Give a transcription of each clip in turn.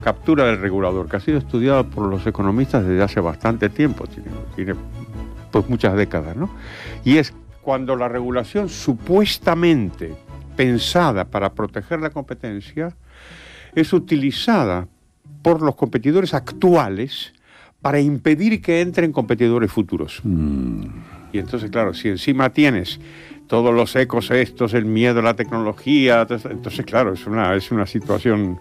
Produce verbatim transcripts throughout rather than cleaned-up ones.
captura del regulador, que ha sido estudiado por los economistas desde hace bastante tiempo, tiene, tiene pues muchas décadas, ¿no? Y es cuando la regulación supuestamente pensada para proteger la competencia es utilizada por los competidores actuales para impedir que entren competidores futuros. Mm. Y entonces, claro, si encima tienes todos los ecos estos, el miedo a la tecnología, entonces, claro, es una, es una situación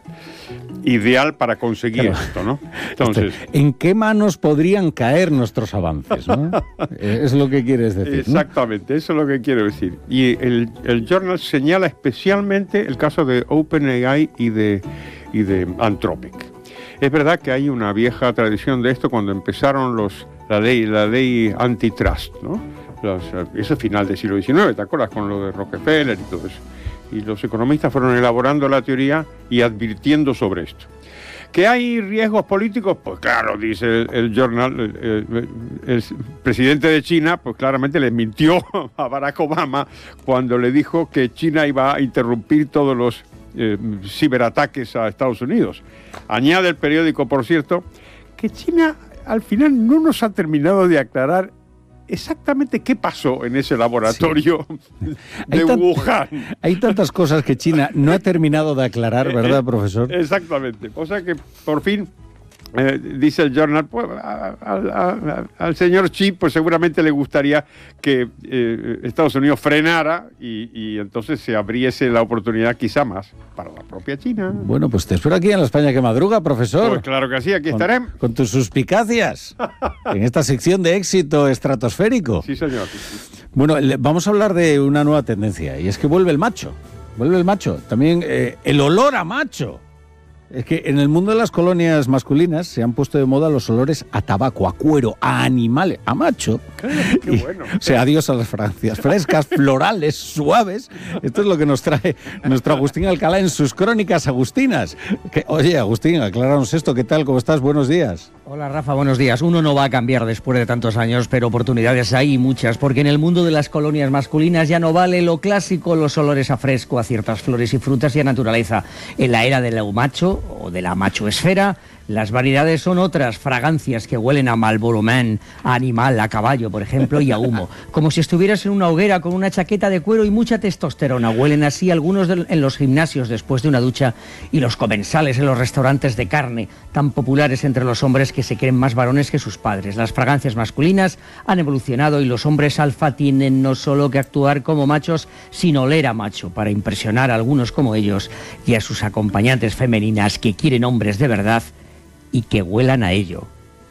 ideal para conseguir claro. esto, ¿no? Entonces, ¿en qué manos podrían caer nuestros avances, ¿no? Es lo que quieres decir, exactamente, ¿no? Eso es lo que quiero decir. Y el, el Journal señala especialmente el caso de OpenAI y de, y de Anthropic. Es verdad que hay una vieja tradición de esto cuando empezaron los, la ley, la ley antitrust, ¿no? Los, eso es final del siglo diecinueve, ¿te acuerdas? Con lo de Rockefeller y todo eso. Y los economistas fueron elaborando la teoría y advirtiendo sobre esto. ¿Que hay riesgos políticos? Pues claro, dice el, el Journal, el, el, el presidente de China, pues claramente le mintió a Barack Obama cuando le dijo que China iba a interrumpir todos los eh, ciberataques a Estados Unidos. Añade el periódico, por cierto, que China al final no nos ha terminado de aclarar exactamente qué pasó en ese laboratorio sí. de hay Wuhan. Tant- hay tantas cosas que China no ha terminado de aclarar, ¿verdad, profesor? Exactamente. O sea que, por fin, eh, dice el Journal, pues, a, a, a, al señor Xi, pues seguramente le gustaría que eh, Estados Unidos frenara y, y entonces se abriese la oportunidad quizá más para la propia China. Bueno, pues te espero aquí en la España que madruga, profesor. Pues claro que sí, aquí con, estaremos. Con tus suspicacias en esta sección de éxito estratosférico. Sí, señor. Bueno, le, vamos a hablar de una nueva tendencia, y es que vuelve el macho. Vuelve el macho. También eh, el olor a macho. Es que en el mundo de las colonias masculinas se han puesto de moda los olores a tabaco, a cuero, a animales, a macho. Qué bueno. Y, o sea, adiós a las fragancias frescas, florales, suaves. Esto es lo que nos trae nuestro Agustín Alcalá en sus crónicas agustinas. Que, oye, Agustín, acláranos esto. ¿Qué tal? ¿Cómo estás? Buenos días. Hola, Rafa, buenos días. Uno no va a cambiar después de tantos años, pero oportunidades hay muchas, porque en el mundo de las colonias masculinas ya no vale lo clásico, los olores a fresco, a ciertas flores y frutas y a naturaleza. En la era del macho o de la machoesfera, las variedades son otras, fragancias que huelen a Marlboro Man, a animal, a caballo, por ejemplo, y a humo. Como si estuvieras en una hoguera con una chaqueta de cuero y mucha testosterona. Huelen así algunos de, en los gimnasios después de una ducha y los comensales en los restaurantes de carne, tan populares entre los hombres que se creen más varones que sus padres. Las fragancias masculinas han evolucionado y los hombres alfa tienen no solo que actuar como machos, sino oler a macho para impresionar a algunos como ellos y a sus acompañantes femeninas que quieren hombres de verdad y que huelan a ello.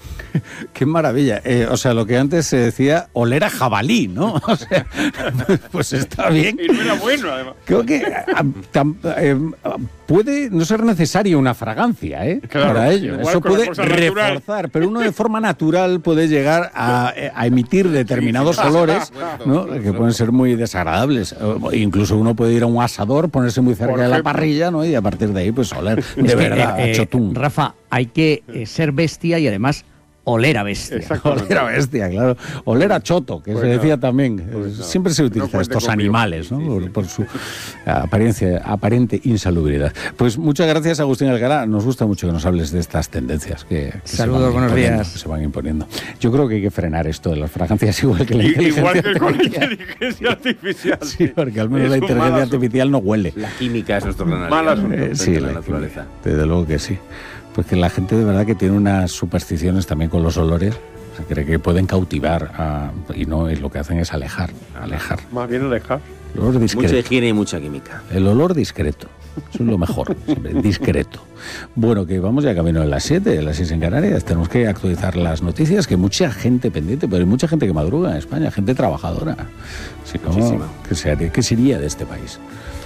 Qué maravilla. Eh, o sea, lo que antes se decía oler a jabalí, ¿no? O sea, pues está bien. Y no era bueno, además. Creo que a, tam, eh, puede no ser necesaria una fragancia, ¿eh? Claro, para ello. Eso puede reforzar, natural. Pero uno de forma natural puede llegar a, a emitir determinados olores, ¿no? Que pueden ser muy desagradables. Incluso uno puede ir a un asador, ponerse muy cerca de la parrilla, ¿no? Y a partir de ahí, pues oler de es verdad que, eh, a chotún. Rafa, hay que eh, ser bestia y además oler a bestia. Oler a bestia, claro. Oler a choto, que pues se decía no, también. Pues no. Siempre se utiliza no estos animales, ¿no? Sí, sí. Por, por su apariencia, aparente insalubridad. Pues muchas gracias, Agustín Alcalá. Nos gusta mucho que nos hables de estas tendencias que, que Saludos, buenos días. Que se van imponiendo. Yo creo que hay que frenar esto de las fragancias igual que la y, inteligencia igual que artificial. con la inteligencia artificial. Sí, porque al menos es la inteligencia artificial no huele. La química es nuestro gran aliado eh, sí, de la, la naturaleza. Desde luego que sí. Pues que la gente de verdad que tiene unas supersticiones también con los olores, o sea, cree que pueden cautivar a, y no, y lo que hacen es alejar, alejar. Más bien alejar. El olor discreto. Mucha higiene y mucha química. El olor discreto, eso es lo mejor, siempre, discreto. Bueno, que vamos ya camino de las siete, de las seis en Canarias, tenemos que actualizar las noticias, que mucha gente pendiente, pero hay mucha gente que madruga en España, gente trabajadora. Si no, ¿qué sería, qué sería de este país?